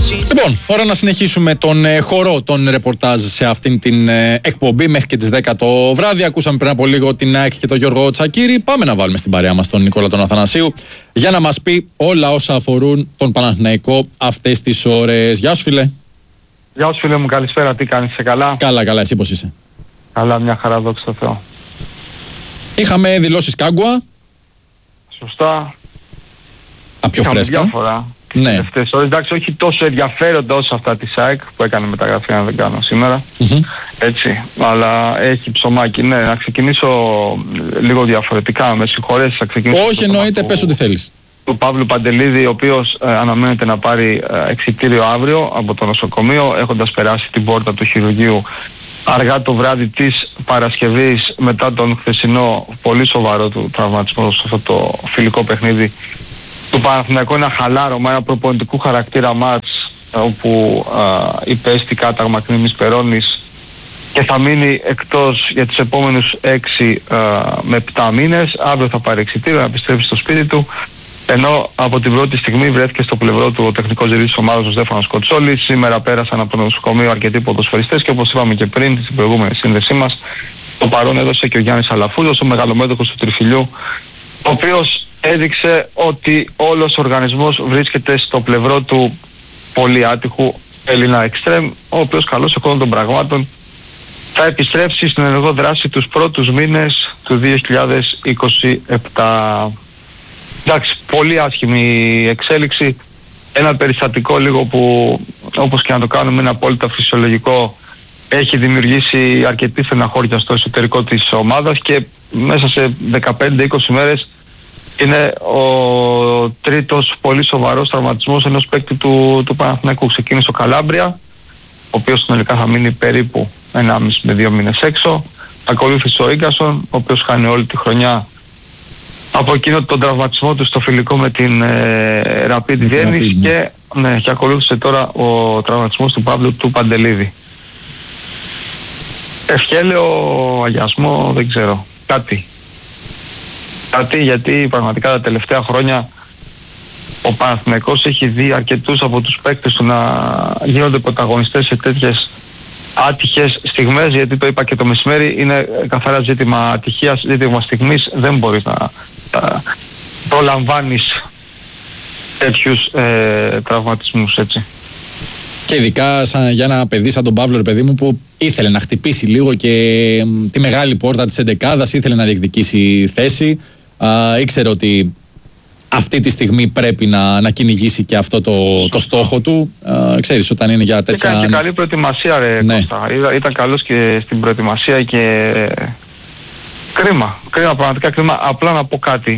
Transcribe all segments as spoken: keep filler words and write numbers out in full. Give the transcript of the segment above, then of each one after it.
Λοιπόν, ώρα να συνεχίσουμε τον ε, χορό των ρεπορτάζ σε αυτήν την ε, εκπομπή μέχρι και τις δέκα το βράδυ. Ακούσαμε πριν από λίγο την ΑΕΚ και τον Γιώργο Τσακίρη. Πάμε να βάλουμε στην παρέα μας τον Νικόλα τον Αθανασίου για να μας πει όλα όσα αφορούν τον Παναθηναϊκό αυτές τις ώρες. Γεια σου, φίλε. Γεια σου, φίλε μου, καλησπέρα. Τι κάνεις, είσαι καλά? Καλά, καλά, εσύ πώς είσαι? Καλά, μια χαρά, δόξα τω Θεώ. Είχαμε δηλώσεις Κάγκουα. Σωστά. Α, πιο Είχαμε φρέσκα. διάφορα. Ναι. Τελευταίες ώρες, εντάξει, όχι τόσο ενδιαφέροντα όσο αυτά της ΑΕΚ που έκανε μεταγραφή, αν δεν κάνω σήμερα. Mm-hmm. Έτσι, αλλά έχει ψωμάκι. Ναι, να ξεκινήσω λίγο διαφορετικά. Με συγχωρέσεις, θα ξεκινήσω. Όχι, εννοείται, πες ό,τι θέλεις. Του Παύλου Παντελίδη, ο οποίος ε, αναμένεται να πάρει ε, εξιτήριο αύριο από το νοσοκομείο, έχοντας περάσει την πόρτα του χειρουργείου αργά το βράδυ της Παρασκευής μετά τον χθεσινό πολύ σοβαρό του τραυματισμό σε αυτό το φιλικό παιχνίδι του Παναθηναϊκού. Ένα χαλάρωμα, ένα προπονητικού χαρακτήρα μάτς όπου ε, υπέστη κάταγμα κνήμης περώνης και θα μείνει εκτός για τους επόμενους έξι ε, με επτά μήνες. Αύριο θα πάρει εξιτήριο να επιστρέψει στο σπίτι του, ενώ από την πρώτη στιγμή βρέθηκε στο πλευρό του ο τεχνικός διευθυντής της ομάδας ο Στέφανος Κοτσόλης. Σήμερα πέρασαν από το νοσοκομείο αρκετοί ποδοσφαιριστές και όπως είπαμε και πριν στην προηγούμενη σύνδεσή μας, το παρόν έδωσε και ο Γιάννης Αλαφούζος, ο μεγαλομέτωχος του Τριφυλιού, ο οποίος έδειξε ότι όλος ο οργανισμός βρίσκεται στο πλευρό του πολύ άτυχου Έλληνα εξτρέμ, ο οποίος καλώς εκόντων των πραγμάτων θα επιστρέψει στην ενεργό δράση τους πρώτους μήνες του δύο χιλιάδες είκοσι επτά. Εντάξει, πολύ άσχημη εξέλιξη. Ένα περιστατικό λίγο που, όπως και να το κάνουμε, είναι απόλυτα φυσιολογικό, έχει δημιουργήσει αρκετή στεναχώρια στο εσωτερικό της ομάδας και μέσα σε δεκαπέντε είκοσι μέρες είναι ο τρίτος πολύ σοβαρός τραυματισμός ενός παίκτη του, του Παναθηναϊκού. Ξεκίνησε ο Καλάμπρια, ο οποίος συνολικά θα μείνει περίπου ενάμιση με δύο μήνες έξω. Ακολούθησε ο Ίγκασον, ο οποίος χάνει όλη τη χρονιά από εκείνο τον τραυματισμό του στο φιλικό με την ε, Rapid Βιέννης και, ναι, και ακολούθησε τώρα ο τραυματισμός του Παύλου του Παντελίδη. Ευχέλαιο αγιασμό, δεν ξέρω, κάτι. Κάτι, γιατί πραγματικά τα τελευταία χρόνια ο Παναθηναϊκός έχει δει αρκετούς από τους παίκτες του να γίνονται πρωταγωνιστές σε τέτοιες άτυχες στιγμές, γιατί το είπα και το μεσημέρι, είναι καθαρά ζήτημα ατυχίας, ζήτημα στιγμής, δεν μπορείς να uh, προλαμβάνεις τέτοιους ε, τραυματισμούς, έτσι. Και ειδικά σαν, για ένα παιδί σαν τον Παύλο, ρε παιδί μου, που ήθελε να χτυπήσει λίγο και μ, τη μεγάλη πόρτα της εντεκάδας, ήθελε να διεκδικήσει θέση, α, ήξερε ότι αυτή τη στιγμή πρέπει να, να κυνηγήσει και αυτό το, το στόχο του. Α, ξέρεις, όταν είναι για τέτοια... Έκανε και καλή προετοιμασία, ρε, ναι. Κώστα. Ήταν, ήταν καλός και στην προετοιμασία και... Κρίμα, κρίμα, πραγματικά κρίμα. Απλά να πω κάτι.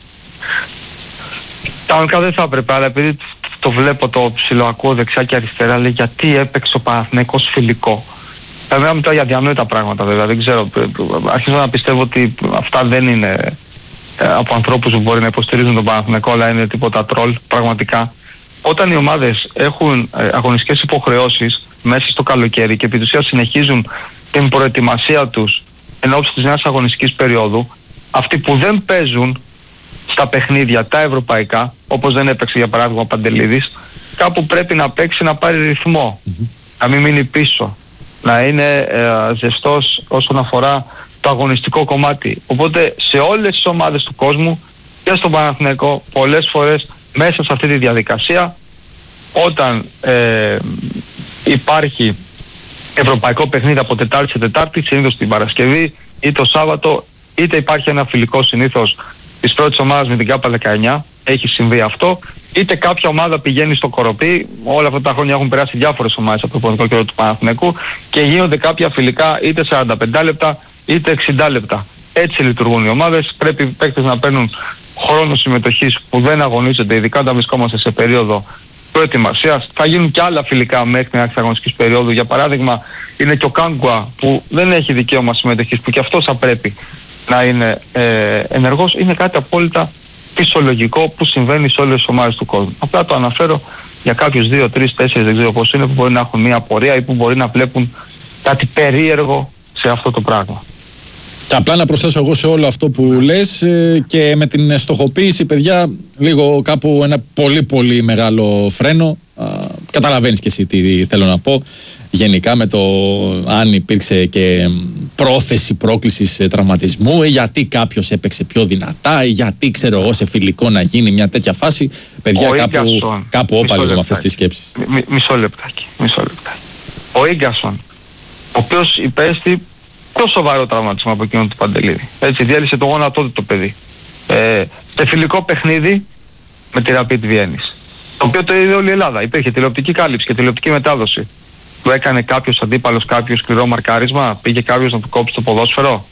Κανονικά δεν θα έπρεπε, αλλά επειδή το βλέπω, το ψιλοακούω δεξιά και αριστερά, λέει γιατί έπαιξε ο Παναθηναϊκός φιλικό. Θα μιλάμε τώρα για διανόητα πράγματα, βέβαια, δεν ξέρω. Αρχίζω να πιστεύω ότι αυτά δεν είναι από ανθρώπους που μπορεί να υποστηρίζουν τον Παναθηναϊκό, αλλά είναι τίποτα τρόλ, πραγματικά. Όταν οι ομάδες έχουν αγωνιστικές υποχρεώσεις μέσα στο καλοκαίρι και επί της ουσίας συνεχίζουν την προετοιμασία τους εν ώψη της νέας αγωνιστικής περίοδου, αυτοί που δεν παίζουν στα παιχνίδια τα ευρωπαϊκά, όπως δεν έπαιξε για παράδειγμα ο Παντελίδης, κάπου πρέπει να παίξει, να πάρει ρυθμό, mm-hmm. να μην μείνει πίσω, να είναι ε, ζεστός όσον αφορά το αγωνιστικό κομμάτι. Οπότε σε όλες τις ομάδες του κόσμου και στον Παναθηναϊκό πολλές φορές μέσα σε αυτή τη διαδικασία, όταν ε, υπάρχει ευρωπαϊκό παιχνίδι από Τετάρτη σε Τετάρτη, συνήθως την Παρασκευή ή το Σάββατο, είτε υπάρχει ένα φιλικό συνήθως της πρώτης ομάδας με την ΚΑΠΑ δεκαεννιά, έχει συμβεί αυτό, είτε κάποια ομάδα πηγαίνει στο Κοροπή, όλα αυτά τα χρόνια έχουν περάσει διάφορες ομάδες από το προπονητικό κέντρο του Παναθηναϊκού και γίνονται κάποια φιλικά είτε σαράντα πέντε λεπτά είτε εξήντα λεπτά. Έτσι λειτουργούν οι ομάδες, πρέπει οι παίκτες να παίρνουν χρόνο συμμετοχής που δεν αγωνίζονται, ειδικά όταν βρισκόμαστε σε περίοδο προετοιμασίας. Θα γίνουν και άλλα φιλικά μέχρι την άρχιση αγωνιστικής περίοδου. Για παράδειγμα, είναι και ο Κάγκουα που δεν έχει δικαίωμα συμμετοχής, που και αυτός θα πρέπει να είναι ε, ενεργός. Είναι κάτι απόλυτα φυσιολογικό που συμβαίνει σε όλες τις ομάδες του κόσμου. Απλά το αναφέρω για κάποιους δύο, τρεις, τέσσερις, δεν ξέρω πώς είναι, που μπορεί να έχουν μια απορία ή που μπορεί να βλέπουν κάτι περίεργο σε αυτό το πράγμα. Και απλά να προσθέσω εγώ σε όλο αυτό που λες ε, και με την στοχοποίηση, παιδιά, λίγο κάπου ένα πολύ πολύ μεγάλο φρένο. Α, καταλαβαίνεις και εσύ τι θέλω να πω. Γενικά με το αν υπήρξε και πρόθεση πρόκλησης τραυματισμού, γιατί κάποιος έπαιξε πιο δυνατά, γιατί ξέρω εγώ σε φιλικό να γίνει μια τέτοια φάση. Παιδιά, ο κάπου, Ίγκασον, κάπου όπα λίγο με αυτές τις σκέψεις. Μι, μισό λεπτάκι, μισό λεπτάκι. Ο Ίγκασον, ο οποίος υπέστη πιο σοβαρό τραυματισμό από εκείνον του Παντελίδη. Έτσι, διέλυσε το γόνατό του το παιδί. Ε, σε φιλικό παιχνίδι με τη Rapid Βιέννης. Το οποίο το είδε όλη η Ελλάδα. Υπήρχε τηλεοπτική κάλυψη και τηλεοπτική μετάδοση. Του έκανε κάποιος αντίπαλος κάποιο σκληρό μαρκάρισμα, πήγε κάποιος να του κόψει το ποδόσφαιρο.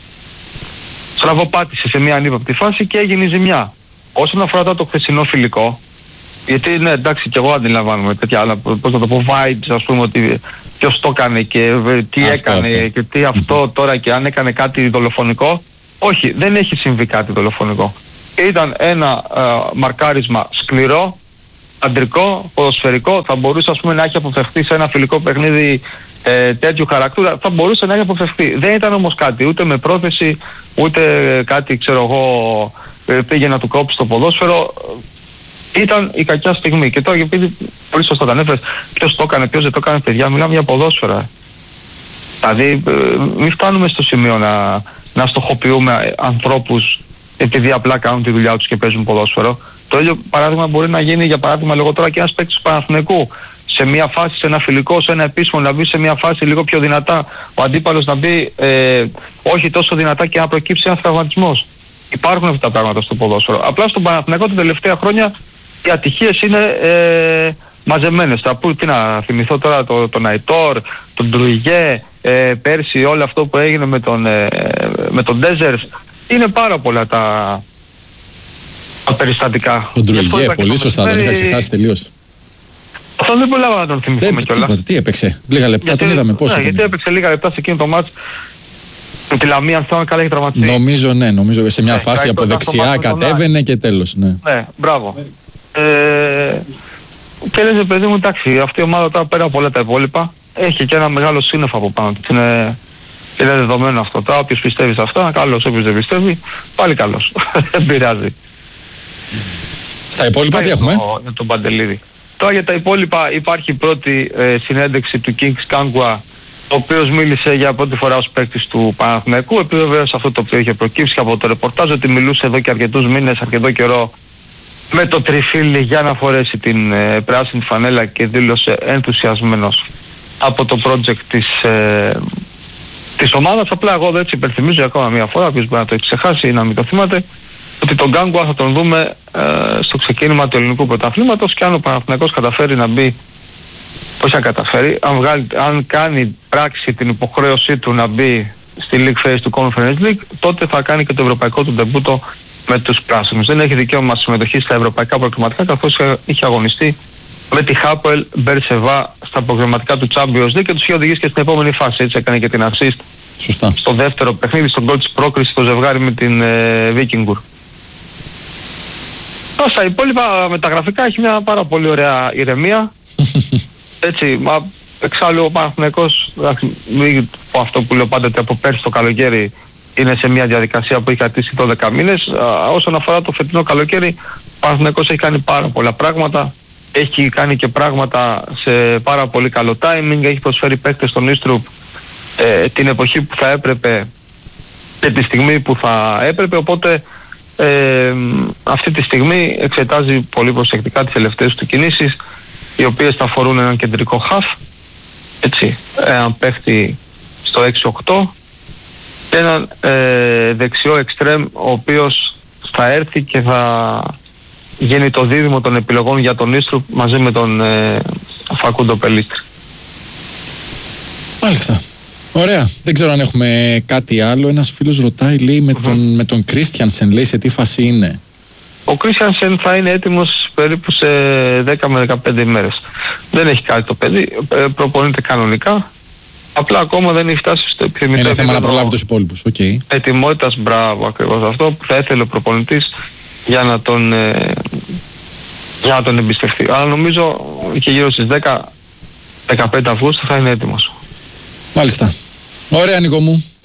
Στραβοπάτησε σε μια ανύποπτη φάση και έγινε η ζημιά. Όσον αφορά το χθεσινό φιλικό, γιατί ναι, εντάξει, και εγώ αντιλαμβάνομαι τέτοια άλλα, πώς να το πω, vibes, ας πούμε, ότι ποιος το έκανε και τι αυτό, έκανε αυτό. Και τι αυτό mm-hmm. τώρα και αν έκανε κάτι δολοφονικό. Όχι, δεν έχει συμβεί κάτι δολοφονικό. Ήταν ένα ε, μαρκάρισμα σκληρό, αντρικό, ποδοσφαιρικό, θα μπορούσε, ας πούμε, να έχει αποφευχθεί σε ένα φιλικό παιχνίδι ε, τέτοιου χαρακτήρα, θα μπορούσε να έχει αποφευχθεί. Δεν ήταν όμως κάτι, ούτε με πρόθεση, ούτε κάτι, ξέρω εγώ, ε, πήγε να του κόψει το ποδόσφαιρο. Ήταν η κακιά στιγμή. Και τώρα, επειδή πολύ σωστά τα ανέφερες, ποιος το έκανε, ποιος δεν το έκανε, παιδιά, μιλάμε για ποδόσφαιρα. Δηλαδή, ε, μην φτάνουμε στο σημείο να, να στοχοποιούμε ανθρώπους επειδή απλά κάνουν τη δουλειά τους και παίζουν ποδόσφαιρο. Το ίδιο παράδειγμα μπορεί να γίνει, για παράδειγμα, λέγω τώρα, και ένας παίκτης του Παναθηναϊκού. Σε μια φάση, σε ένα φιλικό, σε ένα επίσημο, να μπει σε μια φάση λίγο πιο δυνατά. Ο αντίπαλος να μπει ε, όχι τόσο δυνατά και να προκύψει ένας τραυματισμός. Υπάρχουν αυτά τα πράγματα στο ποδόσφαιρο. Απλά στον Παναθηναϊκό τα τελευταία χρόνια οι ατυχίες είναι ε, μαζεμένες. Θα πω, τι να θυμηθώ τώρα, τον το Ναϊτόρ, τον Ντρουγέ, ε, πέρσι όλο αυτό που έγινε με τον, ε, με τον Ντέζερς. Είναι πάρα πολλά τα, τα περιστατικά. Τον Ντρουγέ, πολύ σωστά, τον είχα ξεχάσει τελείως. Αυτό δεν προλάβα να τον θυμηθούμε κιόλας. Τι, τι έπαιξε, λίγα λεπτά γιατί, τον είδαμε πόσο. Ναι, γιατί έπαιξε λίγα λεπτά σε εκείνο το μάτς. Με τη Λαμία, αν θέλω, καλά έχει τραυματιστεί. Νομίζω, ναι, νομίζω σε μια ναι, φάση από δεξιά κατέβαινε και τέλος. Ναι, ναι, μπράβο. Ε, και λες, παιδί μου, εντάξει, αυτή η ομάδα τώρα πέρα από όλα τα υπόλοιπα έχει και ένα μεγάλο σύννεφο από πάνω της. Είναι, είναι δεδομένο αυτό. Τώρα, όποιος πιστεύει σε αυτά, καλός. Όποιος δεν πιστεύει, πάλι καλός. Δεν πειράζει. Στα υπόλοιπα τι έχουμε? Για τον Παντελίδη. Τώρα για τα υπόλοιπα υπάρχει η πρώτη ε, συνέντευξη του Kings Kangwa, ο οποίος μίλησε για πρώτη φορά ως παίκτης του Παναθηναϊκού. Επιβεβαίωσε αυτό το οποίο είχε προκύψει από το ρεπορτάζ, ότι μιλούσε εδώ και αρκετούς μήνες, αρκετό καιρό με το τριφύλι για να φορέσει την ε, πράσινη φανέλα και δήλωσε ενθουσιασμένος από το project της, ε, της ομάδας. Απλά εγώ έτσι υπενθυμίζω για ακόμα μια φορά, όποιος μπορεί να το έχει ξεχάσει ή να μην το θυμάται, ότι τον Kangwa θα τον δούμε ε, στο ξεκίνημα του ελληνικού πρωταθλήματος, και αν ο Παναθηναϊκός καταφέρει να μπει, πώς να καταφέρει, αν, βγάλει, αν κάνει πράξη την υποχρέωσή του να μπει στη League Phase του Conference League, τότε θα κάνει και το ευρωπαϊκό του ντεμπούτο με τους πράσινους. Δεν έχει δικαίωμα συμμετοχή στα ευρωπαϊκά προγραμματικά, καθώς είχε αγωνιστεί με τη Hapoel Beersheva στα προγραμματικά του Champions League και τους είχε οδηγήσει και στην επόμενη φάση. Έτσι έκανε και την assist Σωστά. στο δεύτερο παιχνίδι, στον γκολ της πρόκρισης, στο ζευγάρι με την ε, Vikingur. Στα υπόλοιπα μεταγραφικά έχει μια πάρα πολύ ωραία ηρεμία. Έτσι, μα, εξάλλου ο Παναθηναϊκός, αυτό που λέω πάντα, από πέρσι το καλοκαίρι είναι σε μια διαδικασία που έχει κρατήσει δώδεκα μήνες. Α, όσον αφορά το φετινό καλοκαίρι, ο Παναθηναϊκός έχει κάνει πάρα πολλά πράγματα. Έχει κάνει και πράγματα σε πάρα πολύ καλό timing. Έχει προσφέρει παίκτες στον Ίστρουπ ε, την εποχή που θα έπρεπε και τη στιγμή που θα έπρεπε. Οπότε ε, αυτή τη στιγμή εξετάζει πολύ προσεκτικά τις τελευταίες του κινήσεις, οι οποίες θα αφορούν έναν κεντρικό χαφ, έτσι, έναν παίχτη στο έξι οκτώ και έναν ε, δεξιό εξτρέμ, ο οποίος θα έρθει και θα γίνει το δίδυμο των επιλογών για τον Ίστρουπ μαζί με τον ε, Φακούντο Πελίστρη. Μάλιστα. Ωραία. Δεν ξέρω αν έχουμε κάτι άλλο. Ένας φίλος ρωτάει, λέει, με, mm-hmm. τον, με τον Κρίστιανσεν, λέει, σε τι φάση είναι. Ο Κρίστιανσεν θα είναι έτοιμος περίπου σε δέκα με δεκαπέντε ημέρες. Δεν έχει κάτι το παιδί, προπονείται κανονικά. Απλά ακόμα δεν έχει φτάσει στο επιθυμητό. Είναι θέμα να προλάβει τους υπόλοιπους. Okay. Ετοιμότητας, μπράβο, ακριβώς αυτό που θα ήθελε ο προπονητής για να τον, ε, για να τον εμπιστευτεί. Αλλά νομίζω και γύρω στις δέκα με δεκαπέντε Αυγούστου θα είναι έτοιμος. Μάλιστα. Ωραία, Νίκο μου.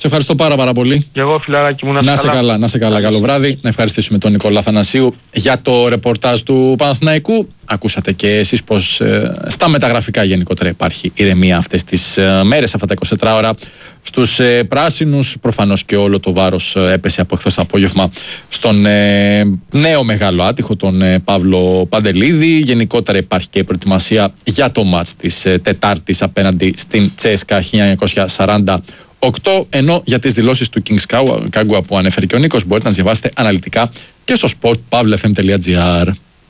Σε ευχαριστώ πάρα πάρα πολύ. Και εγώ, φιλαράκι μου, να, να σε καλά. καλά. Να σε καλά, καλό βράδυ. Να ευχαριστήσουμε τον Νικόλα Αθανασίου για το ρεπορτάζ του Παναθηναϊκού. Ακούσατε και εσείς πως ε, στα μεταγραφικά γενικότερα υπάρχει ηρεμία αυτές τις ε, μέρες, αυτά τα είκοσι τέσσερις ώρα στους ε, πράσινους. Προφανώς και όλο το βάρος ε, έπεσε από χθες το απόγευμα στον ε, νέο μεγάλο άτυχο, τον ε, Παύλο Παντελίδη. Γενικότερα υπάρχει και η προετοιμασία για το μάτς της ε, Τετάρτης απέναντι στην Τσέσκα χίλια εννιακόσια σαράντα οκτώ, ενώ για τις δηλώσεις του Kings Kagua που ανέφερε και ο Νίκος μπορείτε να διαβάσετε αναλυτικά και στο sport pavle f m τελεία gr.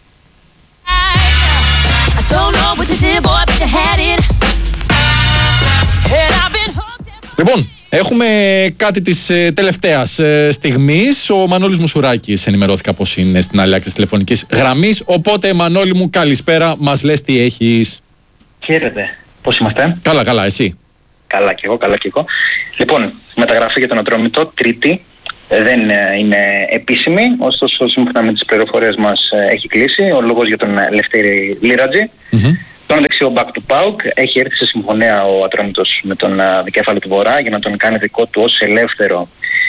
Λοιπόν, έχουμε κάτι της ε, τελευταίας ε, στιγμής. Ο Μανώλης Μουσουράκης ενημερώθηκα πως είναι στην άλλη άκρη της τηλεφωνικής γραμμής. Οπότε, Μανώλη μου, καλησπέρα. Μας λες τι έχεις. Χαίρετε. Πώς είμαστε? Καλά, καλά. Εσύ? Καλά και εγώ, καλά και εγώ. Λοιπόν, μεταγραφή για τον Ατρόμητο, Τρίτη. Δεν είναι επίσημη, ωστόσο σύμφωνα με τις πληροφορίες μας έχει κλείσει. Ο λόγος για τον Λευτέρη Λίρατζη. Mm-hmm. Τον δεξιό μπακ του ΠΑΟΚ έχει έρθει σε συμφωνία ο Ατρόμητος με τον δικέφαλο του Βορρά για να τον κάνει δικό του ως ελεύθερο,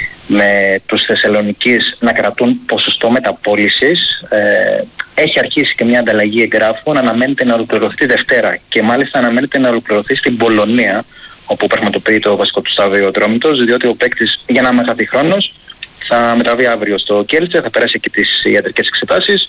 με τους Θεσσαλονικείς να κρατούν ποσοστό μεταπώλησης. Ε, έχει αρχίσει και μια ανταλλαγή εγγράφων, αναμένεται να ολοκληρωθεί Δευτέρα και μάλιστα αναμένεται να ολοκληρωθεί στην Πολωνία, όπου πραγματοποιεί το βασικό του στάδιο ο Ατρόμητος, διότι ο παίκτης, για να μην χαθεί χρόνος, θα μεταβεί αύριο στο Κέλτσε, θα περάσει και τις ιατρικές εξετάσεις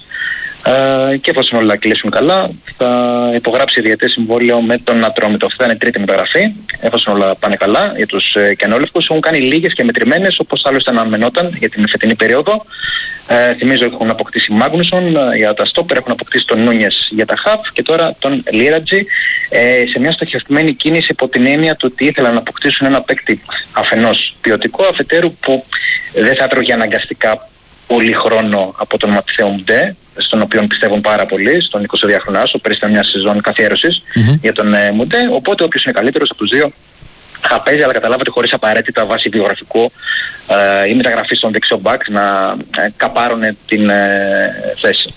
ε, και εφόσον όλα κλείσουν καλά θα υπογράψει διετές συμβόλαιο με τον Ατρόμητο. Αυτή θα είναι η τρίτη μεταγραφή, εφόσον όλα πάνε καλά για τους ε, κενόλευκους. Έχουν κάνει λίγες και μετρημένες, όπως άλλωστε αναμενόταν για την φετινή περίοδο. Ε, θυμίζω ότι έχουν αποκτήσει Μάγνουσον ε, για τα στόπερ, έχουν αποκτήσει τον Νούνιες για τα χαφ και τώρα τον Λίρατζη ε, σε μια στοχευμένη κίνηση υπό την έννοια του ότι ήθελαν να αποκτήσουν ένα παίκτη αφενός ποιοτικό, αφετέρου που δεν θα έτρωγε αναγκαστικά πολύ χρόνο από τον Ματθαίο Μουντέ, στον οποίο πιστεύουν πάρα πολύ, στον εικοσιδυάχρονο άσο, πέρυσι μια σεζόν καθιέρωσης mm-hmm. για τον ε, Μουντέ. Οπότε όποιος είναι καλύτερος από τους δύο θα παίζει, αλλά καταλάβατε χωρίς απαραίτητα βάση βιογραφικού ε, ή μεταγραφή στον δεξιό μπακ να ε, καπάρουν την ε, θέση.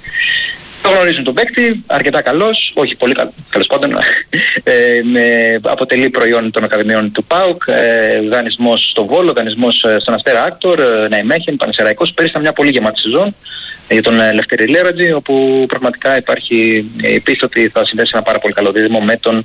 Το γνωρίζουν τον παίκτη, αρκετά καλός, όχι πολύ καλός, τέλος πάντων, ε, με, αποτελεί προϊόν των Ακαδημιών του ΠΑΟΚ, ε, δανεισμός στο Βόλο, δανεισμός στον Αστέρα Άκτορ, ε, Ναϊμέχεν, Πανσεραϊκός. Πέρυσι ήταν μια πολύ γεμάτη σεζόν για τον ε, Λευτέρη Λίρατζη, όπου πραγματικά υπάρχει η πίστη ότι θα συνδέσει ένα πάρα πολύ καλό δίδυμο με τον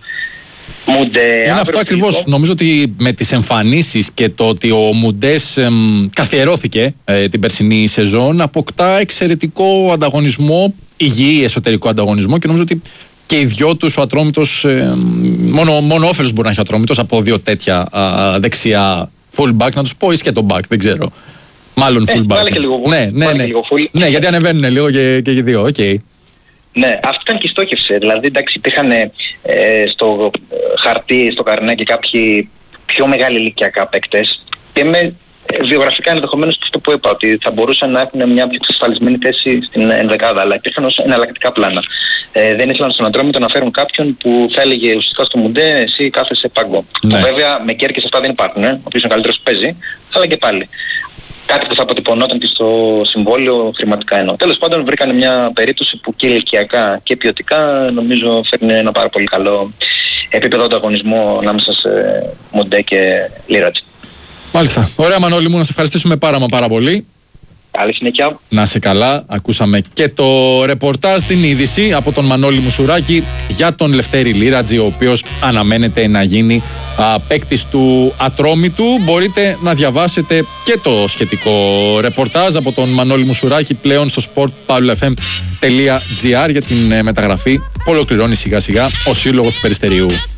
Μουντέ. Είναι αυτό ακριβώς. Νομίζω ότι με τις εμφανίσεις και το ότι ο Μουντές εμ, καθιερώθηκε ε, την περσινή σεζόν, αποκτά εξαιρετικό ανταγωνισμό, υγιή εσωτερικό ανταγωνισμό, και νομίζω ότι και οι δυο τους, ο Ατρόμητος, ε, μόνο, μόνο όφελος μπορεί να έχει ο Ατρόμητος από δύο τέτοια α, δεξιά fullback, να τους πω, ή σκέτο back, δεν ξέρω. Μάλλον fullback. Ε, βάλε και λίγο, ναι, ναι, ναι. λίγο full. Ναι, γιατί ανεβαίνουν λίγο και, και οι δύο, οκ. Okay. Ναι, αυτή ήταν και η στόχευση. Δηλαδή, εντάξει, υπήρχαν ε, στο χαρτί, στο καρνέ και κάποιοι πιο μεγάλοι ηλικιακά παίκτες και με βιογραφικά ενδεχομένως αυτό που είπα, ότι θα μπορούσαν να έχουν μια πιο εξασφαλισμένη θέση στην ενδεκάδα, αλλά υπήρχαν ως εναλλακτικά πλάνα. Ε, δεν ήθελαν στον Ατρόμητο να φέρουν κάποιον που θα έλεγε ουσιαστικά στο Μουντέ, εσύ κάθεσαι πάγκο. Ναι. Βέβαια, με κέρκες αυτά δεν υπάρχουν, ε, ο οποίος είναι ο καλύτερος παίζει, αλλά και πάλι. Κάτι που θα αποτυπωνόταν και στο συμβόλαιο χρηματικά εννοώ. Τέλος πάντων, βρήκαν μια περίπτωση που και ηλικιακά και ποιοτικά νομίζω φέρνει ένα πάρα πολύ καλό επίπεδο ανταγωνισμού ανάμεσα σε Μουντέ και Λίρατζη. Μάλιστα. Ωραία, Μανώλη μου, να σε ευχαριστήσουμε πάρα μα πάρα πολύ. Καλή συνέχεια. Να είσαι καλά. Ακούσαμε και το ρεπορτάζ, την είδηση από τον Μανώλη Μουσουράκη για τον Λευτέρη Λίρατζη, ο οποίος αναμένεται να γίνει α, παίκτης του Ατρόμητου. Μπορείτε να διαβάσετε και το σχετικό ρεπορτάζ από τον Μανώλη Μουσουράκη πλέον στο sport pavle f m τελεία gr για την μεταγραφή που ολοκληρώνει σιγά σιγά ο Σύλλογος του Περιστεριού.